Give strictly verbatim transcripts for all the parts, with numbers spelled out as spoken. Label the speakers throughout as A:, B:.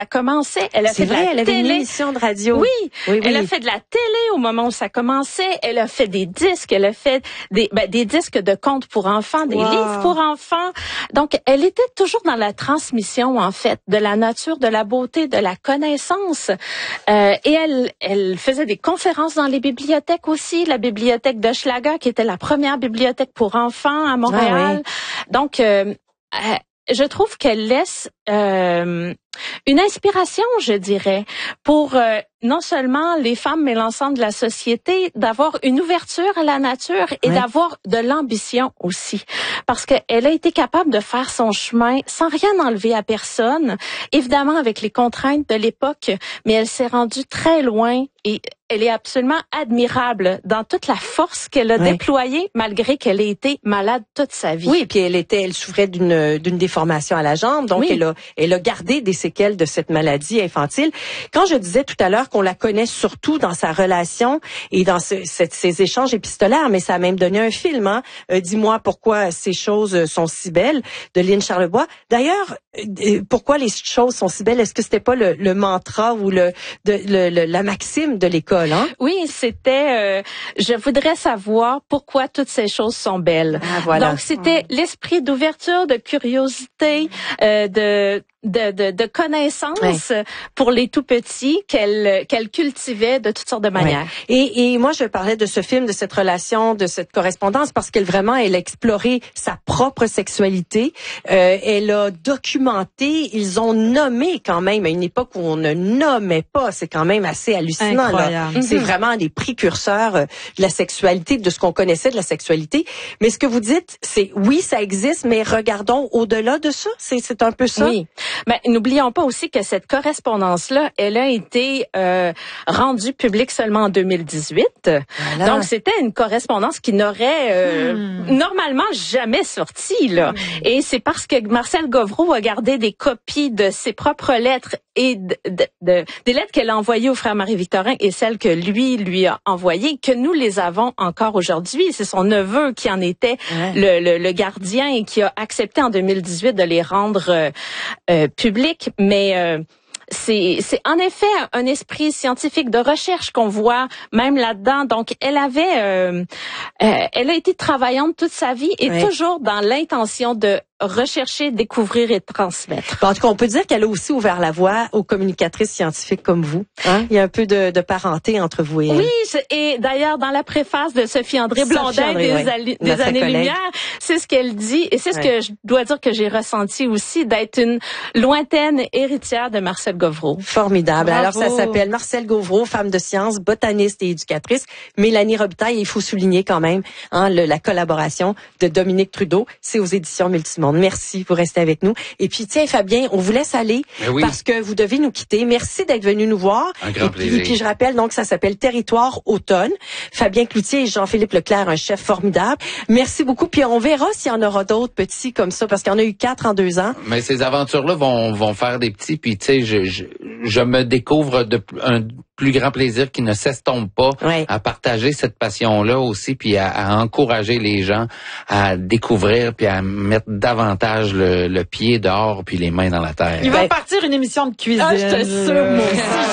A: a commencé. Elle a
B: C'est
A: fait
B: vrai,
A: de la
B: elle avait
A: télé.
B: une émission de radio.
A: Oui,
B: oui, oui.
A: Elle a fait de la télé au moment où ça commençait. Elle a fait des disques. Elle a fait des, ben, des disques de contes pour enfants, des
B: wow.
A: livres pour enfants. Donc, elle était toujours dans la transmission, en fait, de la nature, de la beauté, de la connaissance. Euh, et elle, elle faisait des conférences dans les bibliothèques aussi. La bibliothèque de Schlager, qui était la première bibliothèque pour enfants à Montréal. Ah, oui. Donc, euh, euh, je trouve qu'elle laisse euh, une inspiration, je dirais, pour euh, non seulement les femmes, mais l'ensemble de la société, d'avoir une ouverture à la nature et oui. d'avoir de l'ambition aussi. Parce qu'elle a été capable de faire son chemin sans rien enlever à personne, évidemment avec les contraintes de l'époque, mais elle s'est rendue très loin et elle est absolument admirable dans toute la force qu'elle a oui. déployée, malgré qu'elle ait été malade toute sa vie.
B: Oui, puis elle était, elle souffrait d'une d'une déformation à la jambe, donc oui. elle a elle a gardé des séquelles de cette maladie infantile. Quand je disais tout à l'heure qu'on la connaît surtout dans sa relation et dans ce, cette, ces échanges épistolaires, mais ça a même donné un film, hein. Euh, Dis-moi pourquoi ces choses sont si belles, de Lynn Charlebois. D'ailleurs, euh, pourquoi les choses sont si belles? Est-ce que c'était pas le, le mantra ou le, de, le, le la maxime de l'école, hein?
A: Oui, c'était. Euh, je voudrais savoir pourquoi toutes ces choses sont belles.
B: Ah, voilà.
A: Donc c'était l'esprit d'ouverture, de curiosité, euh, de de, de, de connaissances ouais. pour les tout petits qu'elle qu'elle cultivait de toutes sortes de manières. Ouais.
B: Et, et moi, je parlais de ce film, de cette relation, de cette correspondance, parce qu'elle vraiment, elle a exploré sa propre sexualité. Euh, elle a documenté. Ils ont nommé quand même à une époque où on ne nommait pas. C'est quand même assez hallucinant. Là. Mm-hmm. C'est vraiment des précurseurs de la sexualité, de ce qu'on connaissait de la sexualité. Mais ce que vous dites, c'est oui, ça existe, mais regardons au-delà de ça. C'est, c'est un peu ça.
A: Oui. Ben, n'oublions pas aussi que cette correspondance-là, elle a été euh, rendue publique seulement en deux mille dix-huit. Voilà. Donc, c'était une correspondance qui n'aurait euh, hmm. normalement jamais sorti. Là. Hmm. Et c'est parce que Marcel Govreau a gardé des copies de ses propres lettres et de, de, de, des lettres qu'elle a envoyées au frère Marie-Victorin et celles que lui, lui a envoyées, que nous les avons encore aujourd'hui. C'est son neveu qui en était ouais. le, le, le gardien et qui a accepté en deux mille dix-huit de les rendre euh, euh, publics. Mais euh, c'est, c'est en effet un esprit scientifique de recherche qu'on voit même là-dedans. Donc, elle avait, euh, euh, elle a été travaillante toute sa vie et ouais. toujours dans l'intention de rechercher, découvrir et transmettre.
B: En tout cas, on peut dire qu'elle a aussi ouvert la voie aux communicatrices scientifiques comme vous. Hein? Il y a un peu de, de parenté entre vous et elle.
A: Oui, et d'ailleurs, dans la préface de Sophie-André Blondin
B: Sophie-André,
A: des,
B: oui.
A: ali- des Années-Lumière, c'est ce qu'elle dit, et c'est ce ouais. que je dois dire que j'ai ressenti aussi, d'être une lointaine héritière de Marcel Govreau.
B: Formidable.
A: Bravo.
B: Alors, ça s'appelle Marcel Govreau, femme de science, botaniste et éducatrice. Mélanie Robitaille, il faut souligner quand même hein, le, la collaboration de Dominique Trudeau. C'est aux éditions Multimonde. Merci, vous restez avec nous. Et puis, tiens, Fabien, on vous laisse aller oui. parce que vous devez nous quitter. Merci d'être venu nous voir.
C: Un grand
B: et puis,
C: plaisir.
B: puis, je rappelle, donc, ça s'appelle Territoire Automne. Fabien Cloutier et Jean-Philippe Leclerc, un chef formidable. Merci beaucoup. Puis, on verra s'il y en aura d'autres petits comme ça, parce qu'il y en a eu quatre en deux ans.
C: Mais ces aventures-là vont, vont faire des petits. Puis, tu sais, je, je, je me découvre de un plus grand plaisir qui ne s'estompe pas
B: ouais.
C: à partager cette passion-là aussi, puis à, à encourager les gens à découvrir, puis à mettre davantage le, le pied dehors, puis les mains dans la terre.
D: Il va ben, partir une émission de cuisine.
B: Ah, je te sûre, moi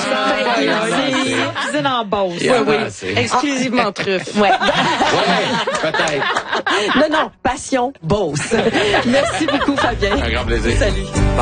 D: aussi. Cuisine en Beauce.
C: Oui, oui.
D: Exclusivement truffe.
B: Ouais.
C: ouais, peut-être.
B: Non, non, passion, Beauce. Merci beaucoup, Fabien.
C: Un grand plaisir.
B: Salut.